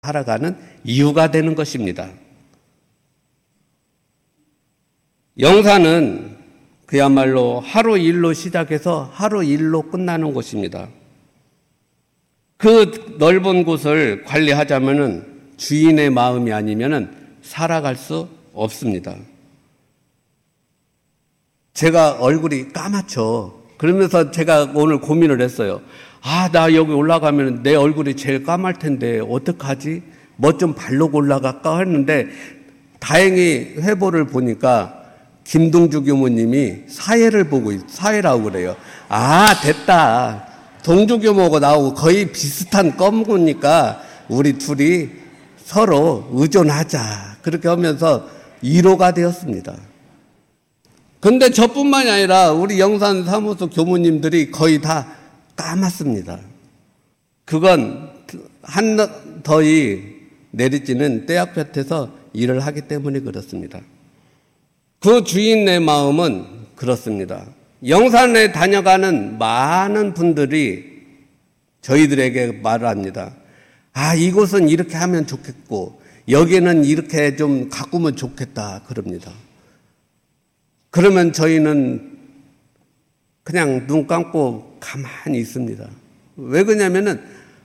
살아가는 이유가 되는 것입니다. 영산은 그야말로 하루 일로 시작해서 하루 일로 끝나는 곳입니다. 그 넓은 곳을 관리하자면은 주인의 마음이 아니면은 살아갈 수 없습니다. 제가 얼굴이 까맣죠. 그러면서 제가 오늘 고민을 했어요. 나 여기 올라가면 내 얼굴이 제일 까말 텐데 어떡하지? 뭐 좀 바르고 올라갈까 했는데 다행히 회보를 보니까 김동주 교무님이 사회라고 그래요. 됐다. 동주 교무하고 나하고 거의 비슷한 검구니까 우리 둘이 서로 의존하자. 그렇게 하면서 1호가 되었습니다. 근데 저뿐만이 아니라 우리 영산 사무소 교무님들이 거의 다 까맣습니다. 그건 한더위 내리쬐는 떼약볕에서 일을 하기 때문에 그렇습니다. 그 주인의 마음은 그렇습니다. 영산에 다녀가는 많은 분들이 저희들에게 말을 합니다. 이곳은 이렇게 하면 좋겠고 여기는 이렇게 좀 가꾸면 좋겠다 그럽니다. 그러면 저희는 그냥 눈 감고 가만히 있습니다. 왜 그러냐면은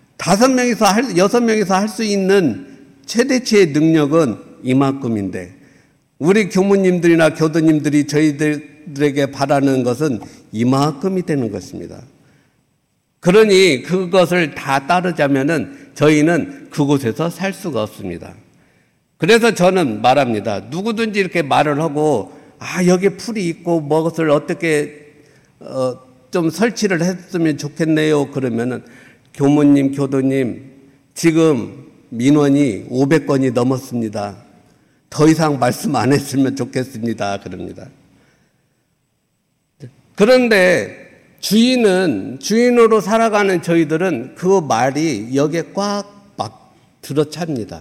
6명이서 할 수 있는 최대치의 능력은 이만큼인데 우리 교무님들이나 교도님들이 저희들에게 바라는 것은 이만큼이 되는 것입니다. 그러니 그것을 다 따르자면은 저희는 그곳에서 살 수가 없습니다. 그래서 저는 말합니다. 누구든지 이렇게 말을 하고 여기 풀이 있고 무엇을 어떻게 좀 설치를 했으면 좋겠네요. 그러면은 교무님, 교도님 지금 민원이 500건이 넘었습니다. 더 이상 말씀 안 했으면 좋겠습니다. 그럽니다. 그런데 주인으로 살아가는 저희들은 그 말이 여기에 꽉 막 들어찹니다.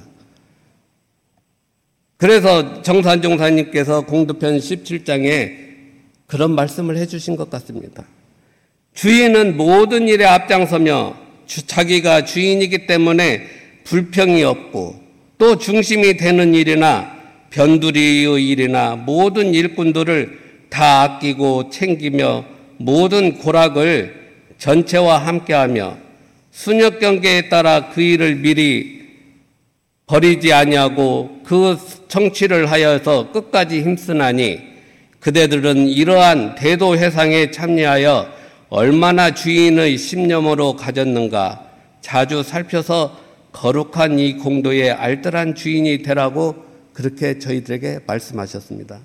그래서 정산종사님께서 공도편 17장에 그런 말씀을 해주신 것 같습니다. 주인은 모든 일에 앞장서며 자기가 주인이기 때문에 불평이 없고 또 중심이 되는 일이나 변두리의 일이나 모든 일꾼들을 다 아끼고 챙기며 모든 고락을 전체와 함께하며 순역 경계에 따라 그 일을 미리 버리지 아니하고 그 청취를 하여서 끝까지 힘쓰나니 그대들은 이러한 대도 회상에 참여하여 얼마나 주인의 신념으로 가졌는가 자주 살펴서 거룩한 이 공도의 알뜰한 주인이 되라고 그렇게 저희들에게 말씀하셨습니다.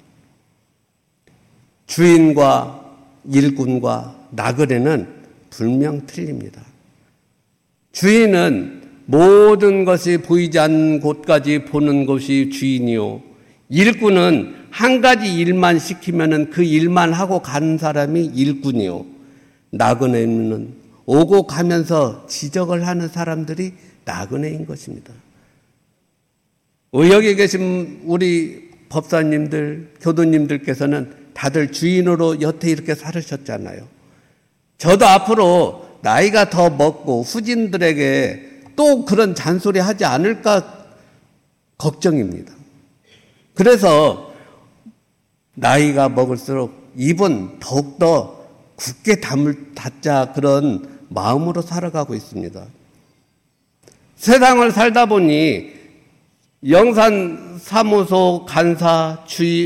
주인과 일꾼과 나그네는 분명 틀립니다. 주인은 모든 것이 보이지 않는 곳까지 보는 것이 주인이요. 일꾼은 한 가지 일만 시키면은 그 일만 하고 가는 사람이 일꾼이요. 나그네는 오고 가면서 지적을 하는 사람들이 나그네인 것입니다. 여기 계신 우리 법사님들, 교도님들께서는 다들 주인으로 여태 이렇게 살으셨잖아요. 저도 앞으로 나이가 더 먹고 후진들에게 또 그런 잔소리 하지 않을까 걱정입니다. 그래서 나이가 먹을수록 입은 더욱더 굳게 닫자 그런 마음으로 살아가고 있습니다. 세상을 살다 보니 영산 사무소 간사,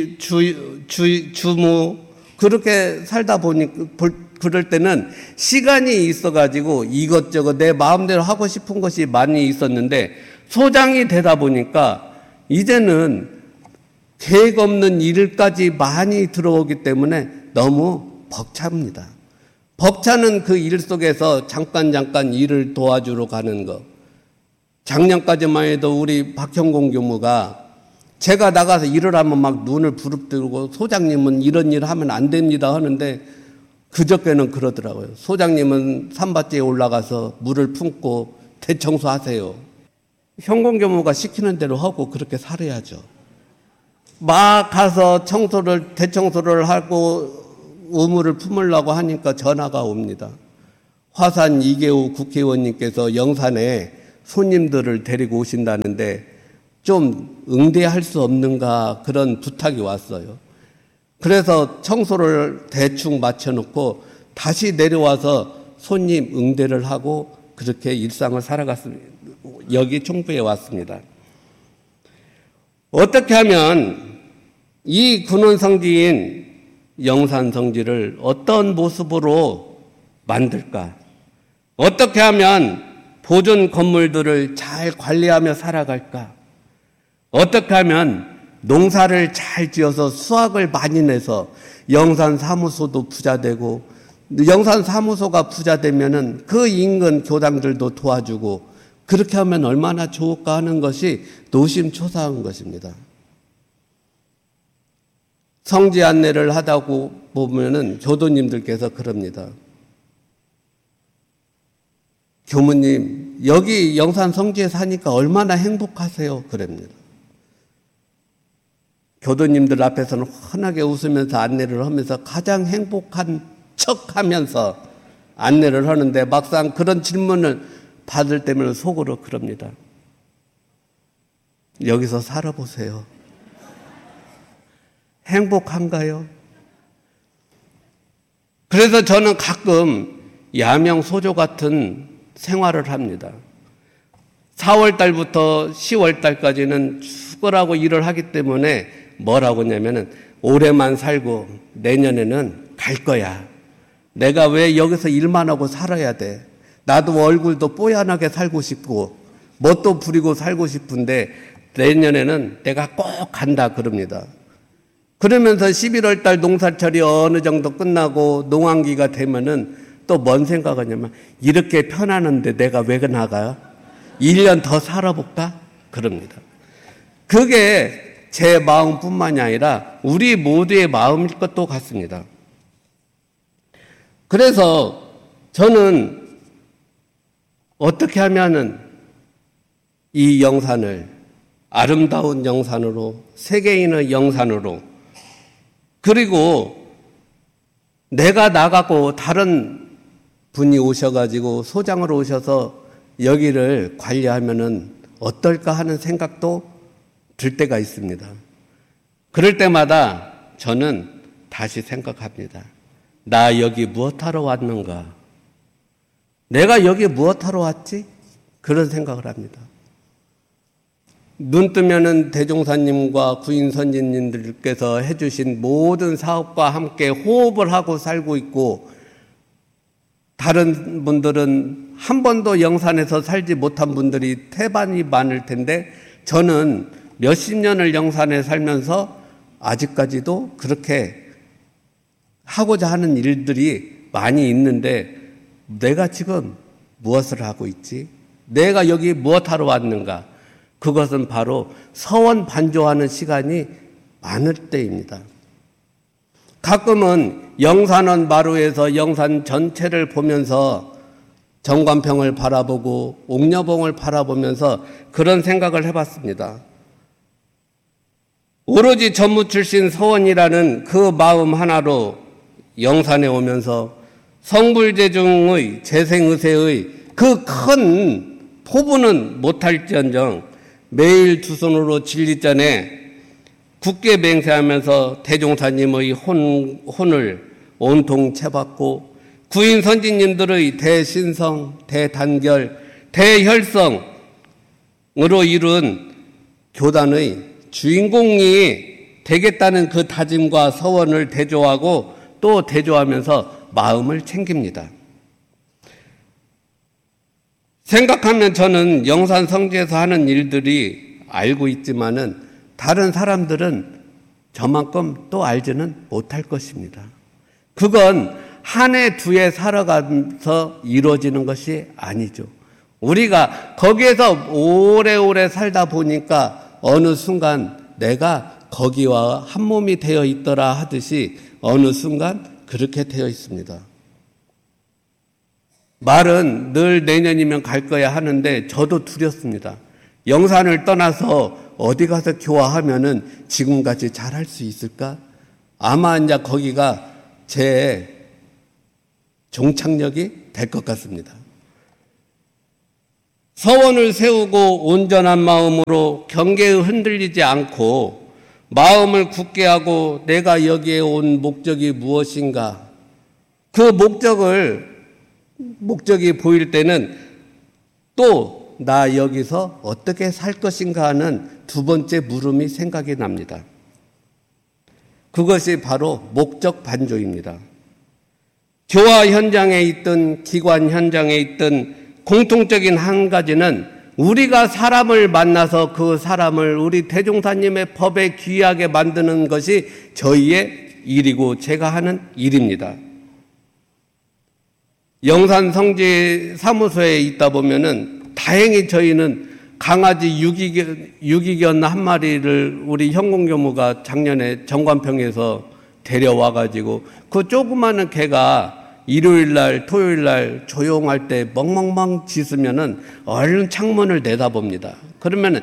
주무 그렇게 살다 보니 그럴 때는 시간이 있어가지고 이것저것 내 마음대로 하고 싶은 것이 많이 있었는데 소장이 되다 보니까 이제는 계획 없는 일까지 많이 들어오기 때문에 너무 벅찹니다. 벅차는 그 일 속에서 잠깐 일을 도와주러 가는 것. 작년까지만 해도 우리 박형공 교무가 제가 나가서 일을 하면 막 눈을 부릅뜨고 소장님은 이런 일 하면 안 됩니다 하는데 그저께는 그러더라고요. 소장님은 산밭지에 올라가서 물을 품고 대청소하세요. 형공 교무가 시키는 대로 하고 그렇게 살아야죠. 막 가서 대청소를 하고 의무를 품으려고 하니까 전화가 옵니다. 화산 이계우 국회의원님께서 영산에 손님들을 데리고 오신다는데 좀 응대할 수 없는가 그런 부탁이 왔어요. 그래서 청소를 대충 마쳐놓고 다시 내려와서 손님 응대를 하고 그렇게 일상을 살아갔습니다. 여기 총부에 왔습니다. 어떻게 하면 이 근원성지인 영산성지를 어떤 모습으로 만들까? 어떻게 하면 보존 건물들을 잘 관리하며 살아갈까? 어떻게 하면 농사를 잘 지어서 수확을 많이 내서 영산사무소도 부자되고, 영산사무소가 부자되면은 그 인근 교당들도 도와주고, 그렇게 하면 얼마나 좋을까 하는 것이 노심초사한 것입니다. 성지 안내를 하다고 보면은 교도님들께서 그럽니다. 교무님, 여기 영산 성지에 사니까 얼마나 행복하세요? 그럽니다. 교도님들 앞에서는 환하게 웃으면서 안내를 하면서 가장 행복한 척 하면서 안내를 하는데 막상 그런 질문을 받을 때면 속으로 그럽니다. 여기서 살아보세요. 행복한가요? 그래서 저는 가끔 야명소조 같은 생활을 합니다. 4월 달부터 10월 달까지는 죽으라고 일을 하기 때문에 뭐라고 하냐면은 올해만 살고 내년에는 갈 거야. 내가 왜 여기서 일만 하고 살아야 돼? 나도 얼굴도 뽀얀하게 살고 싶고 멋도 부리고 살고 싶은데 내년에는 내가 꼭 간다 그럽니다. 그러면서 11월 달 농사철이 어느 정도 끝나고 농한기가 되면은 또 뭔 생각하냐면 이렇게 편하는데 내가 왜 나가? 1년 더 살아볼까? 그럽니다. 그게 제 마음뿐만이 아니라 우리 모두의 마음일 것도 같습니다. 그래서 저는 어떻게 하면은 이 영산을 아름다운 영산으로, 세계인의 영산으로, 그리고 내가 나가고 다른 분이 오셔가지고 소장으로 오셔서 여기를 관리하면은 어떨까 하는 생각도 들 때가 있습니다. 그럴 때마다 저는 다시 생각합니다. 나 여기 무엇하러 왔는가? 내가 여기 무엇하러 왔지? 그런 생각을 합니다. 눈 뜨면은 대종사님과 구인선진님들께서 해주신 모든 사업과 함께 호흡을 하고 살고 있고, 다른 분들은 한 번도 영산에서 살지 못한 분들이 태반이 많을 텐데 저는 몇십 년을 영산에 살면서 아직까지도 그렇게 하고자 하는 일들이 많이 있는데 내가 지금 무엇을 하고 있지? 내가 여기 무엇하러 왔는가? 그것은 바로 서원 반조하는 시간이 많을 때입니다. 가끔은 영산원 마루에서 영산 전체를 보면서 정관평을 바라보고 옥녀봉을 바라보면서 그런 생각을 해봤습니다. 오로지 전무 출신 서원이라는 그 마음 하나로 영산에 오면서 성불재중의 재생의세의 그 큰 포부는 못할지언정 매일 두 손으로 진리전에 굳게 맹세하면서 대종사님의 혼을 온통 채받고 구인 선진님들의 대신성, 대단결, 대혈성으로 이룬 교단의 주인공이 되겠다는 그 다짐과 서원을 대조하고 또 대조하면서 마음을 챙깁니다. 생각하면 저는 영산 성지에서 하는 일들이 알고 있지만은 다른 사람들은 저만큼 또 알지는 못할 것입니다. 그건 한 해 두 해 살아가면서 이루어지는 것이 아니죠. 우리가 거기에서 오래오래 살다 보니까 어느 순간 내가 거기와 한 몸이 되어 있더라 하듯이 어느 순간 그렇게 되어 있습니다. 말은 늘 내년이면 갈 거야 하는데 저도 두렵습니다. 영산을 떠나서 어디 가서 교화하면은 지금같이 잘할 수 있을까? 아마 이제 거기가 제 종착역이 될 것 같습니다. 서원을 세우고 온전한 마음으로 경계에 흔들리지 않고 마음을 굳게 하고 내가 여기에 온 목적이 무엇인가? 그 목적이 보일 때는 또 나 여기서 어떻게 살 것인가 하는 두 번째 물음이 생각이 납니다. 그것이 바로 목적 반조입니다. 교화 현장에 있든 기관 현장에 있든 공통적인 한 가지는 우리가 사람을 만나서 그 사람을 우리 대종사님의 법에 귀하게 만드는 것이 저희의 일이고 제가 하는 일입니다. 영산 성지 사무소에 있다 보면은 다행히 저희는 강아지 유기견 한 마리를 우리 현공교무가 작년에 정관평에서 데려와가지고 그 조그마한 개가 일요일날 토요일날 조용할 때 멍멍멍 짖으면은 얼른 창문을 내다봅니다. 그러면은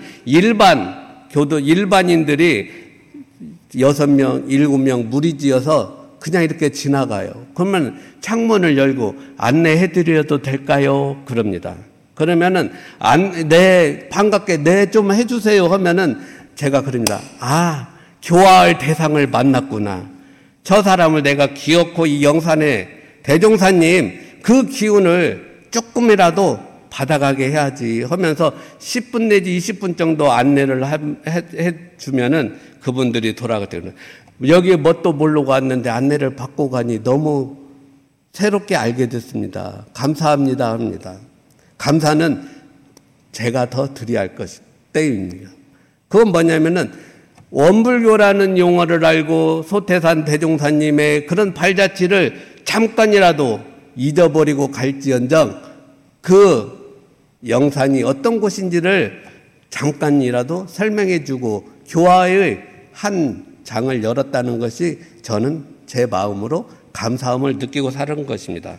일반인들이 6명, 7명 무리지어서 그냥 이렇게 지나가요. 그러면 창문을 열고 안내해드려도 될까요? 그럽니다. 그러면은 반갑게 좀 해주세요 하면은 제가 그럽니다. 교화할 대상을 만났구나. 저 사람을 내가 기어코 이 영산에 대종사님 그 기운을 조금이라도 받아가게 해야지 하면서 10분 내지 20분 정도 안내를 해주면은 그분들이 돌아가거든요. 여기 뭣도 모르고 왔는데 안내를 받고 가니 너무 새롭게 알게 됐습니다. 감사합니다 합니다. 감사는 제가 더 드려야 할 때입니다. 그건 뭐냐면은 원불교라는 용어를 알고 소태산 대종사님의 그런 발자취를 잠깐이라도 잊어버리고 갈지언정 그 영산이 어떤 곳인지를 잠깐이라도 설명해주고 교화의 한 장을 열었다는 것이 저는 제 마음으로 감사함을 느끼고 사는 것입니다.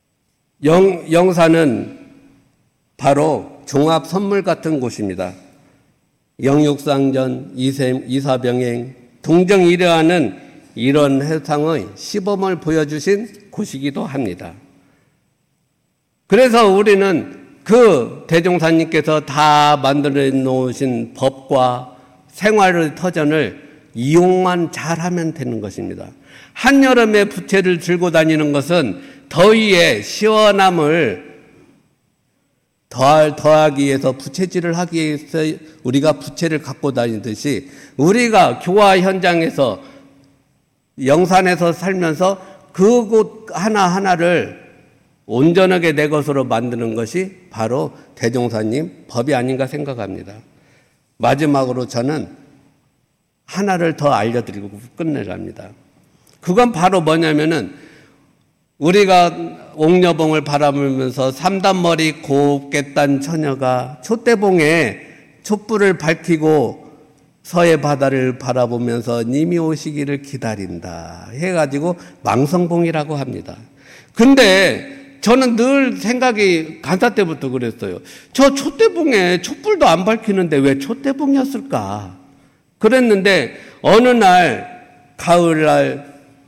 영산은 바로 종합 선물 같은 곳입니다. 영육상전, 이사병행, 동정이려하는 이런 해상의 시범을 보여주신 곳이기도 합니다. 그래서 우리는 그 대종사님께서 다 만들어 놓으신 법과 생활의 터전을 이용만 잘하면 되는 것입니다. 한여름에 부채를 들고 다니는 것은 더위에 시원함을 더하기 위해서 부채질을 하기 위해서 우리가 부채를 갖고 다니듯이 우리가 교화 현장에서 영산에서 살면서 그곳 하나하나를 온전하게 내 것으로 만드는 것이 바로 대종사님 법이 아닌가 생각합니다. 마지막으로 저는 하나를 더 알려드리고 끝내랍니다. 그건 바로 뭐냐면은 우리가 옥녀봉을 바라보면서 삼단머리 곱게 딴 처녀가 촛대봉에 촛불을 밝히고 서해 바다를 바라보면서 님이 오시기를 기다린다 해가지고 망성봉이라고 합니다. 근데 저는 늘 생각이 간사 때부터 그랬어요. 저 촛대봉에 촛불도 안 밝히는데 왜 촛대봉이었을까? 그랬는데 어느 날 가을날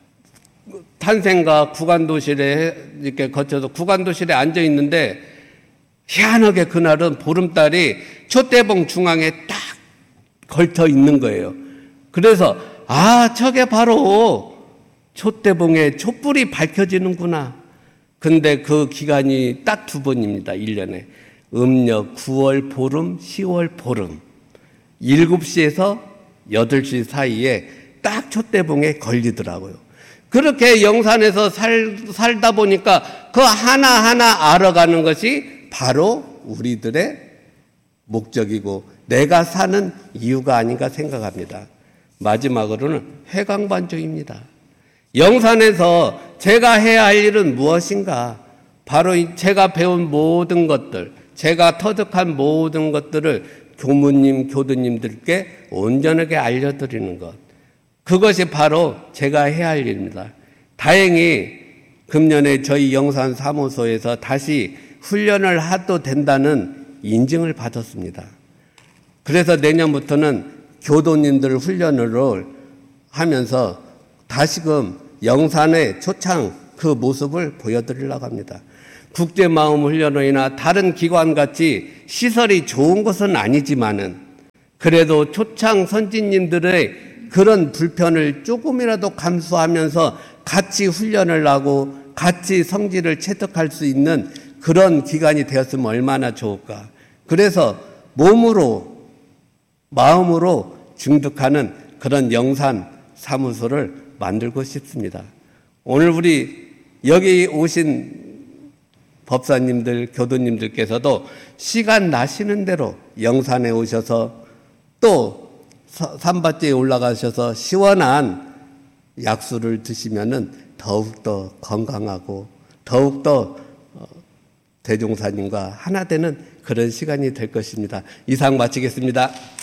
탄생과 구간도실에 이렇게 거쳐서 구간도실에 앉아 있는데 희한하게 그날은 보름달이 촛대봉 중앙에 딱 걸쳐 있는 거예요. 그래서 저게 바로 촛대봉에 촛불이 밝혀지는구나. 근데 그 기간이 딱 2번입니다. 1년에. 음력 9월 보름, 10월 보름. 7시에서 8시 사이에 딱 촛대봉에 걸리더라고요. 그렇게 영산에서 살다 보니까 그 하나하나 알아가는 것이 바로 우리들의 목적이고 내가 사는 이유가 아닌가 생각합니다. 마지막으로는 회광반조입니다. 영산에서 제가 해야 할 일은 무엇인가? 바로 제가 배운 모든 것들, 제가 터득한 모든 것들을 교무님, 교도님들께 온전하게 알려드리는 것. 그것이 바로 제가 해야 할 일입니다. 다행히 금년에 저희 영산 사무소에서 다시 훈련을 해도 된다는 인증을 받았습니다. 그래서 내년부터는 교도님들 훈련을 하면서 다시금 영산의 초창 그 모습을 보여드리려고 합니다. 국제마음훈련원이나 다른 기관같이 시설이 좋은 것은 아니지만은 그래도 초창 선진님들의 그런 불편을 조금이라도 감수하면서 같이 훈련을 하고 같이 성질을 체득할 수 있는 그런 기관이 되었으면 얼마나 좋을까. 그래서 몸으로 마음으로 증득하는 그런 영산 사무소를 만들고 싶습니다. 오늘 우리 여기 오신 법사님들, 교도님들께서도 시간 나시는 대로 영산에 오셔서 또 산밭지에 올라가셔서 시원한 약수를 드시면은 더욱더 건강하고 더욱더 대종사님과 하나 되는 그런 시간이 될 것입니다. 이상 마치겠습니다.